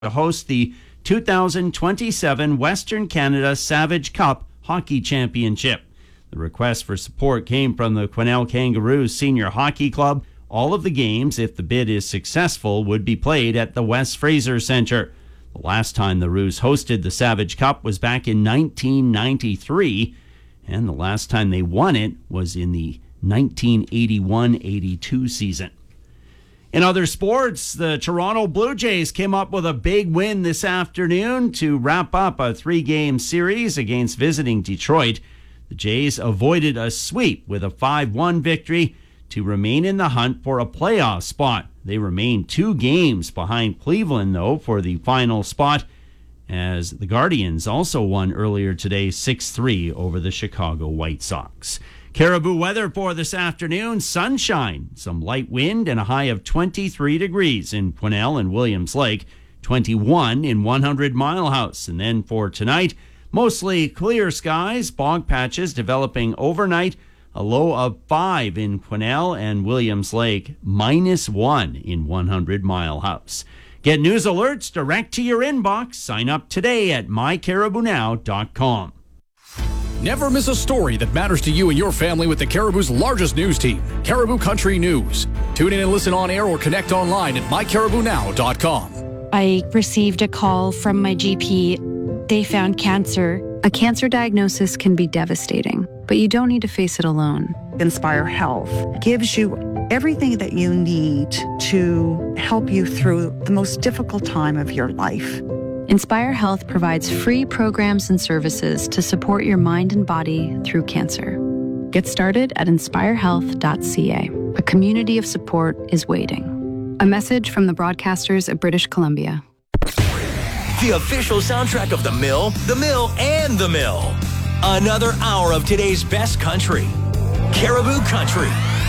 to host the 2027 Western Canada Savage Cup Hockey Championship. The request for support came from the Quesnel Kangaroos Senior Hockey Club. All of the games, if the bid is successful, would be played at the West Fraser Centre. The last time the Roos hosted the Savage Cup was back in 1993, and the last time they won it was in the 1981-82 season. In other sports, the Toronto Blue Jays came up with a big win this afternoon to wrap up a 3-game series against visiting Detroit. The Jays avoided a sweep with a 5-1 victory to remain in the hunt for a playoff spot. They remain 2 games behind Cleveland, though, for the final spot, as the Guardians also won earlier today 6-3 over the Chicago White Sox. Caribou weather for this afternoon: sunshine, some light wind, and a high of 23 degrees in Quesnel and Williams Lake, 21 in 100 Mile House. And then for tonight, mostly clear skies, bog patches developing overnight, a low of 5 in Quesnel and Williams Lake, -1 in 100 Mile House. Get news alerts direct to your inbox. Sign up today at mycaribounow.com. Never miss a story that matters to you and your family with the Caribou's largest news team, Caribou Country News. Tune in and listen on air or connect online at mycaribounow.com. I received a call from my GP. They found cancer. A cancer diagnosis can be devastating, but you don't need to face it alone. Inspire Health gives you everything that you need to help you through the most difficult time of your life. Inspire Health provides free programs and services to support your mind and body through cancer. Get started at inspirehealth.ca. A community of support is waiting. A message from the broadcasters of British Columbia. The official soundtrack of The Mill, and The Mill. Another hour of today's best country. Caribou Country.